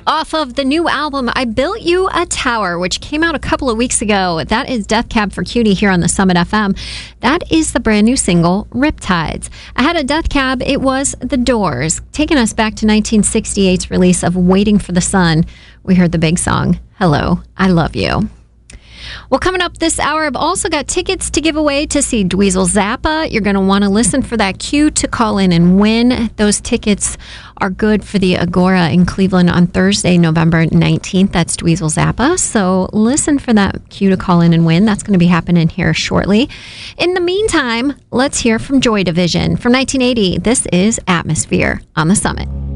Off of the new album, I Built You a Tower, which came out a couple of weeks ago. That is Death Cab for Cutie here on the Summit FM. That is the brand new single, Riptides. Ahead of Death Cab, it was The Doors, taking us back to 1968's release of Waiting for the Sun. We heard the big song, Hello, I Love You. Well, coming up this hour, I've also got tickets to give away to see Dweezil Zappa. You're going to want to listen for that cue to call in and win. Those tickets are good for the Agora in Cleveland on Thursday, November 19th. That's Dweezil Zappa. So listen for that cue to call in and win. That's going to be happening here shortly. In the meantime, let's hear from Joy Division. From 1980, this is Atmosphere on the Summit.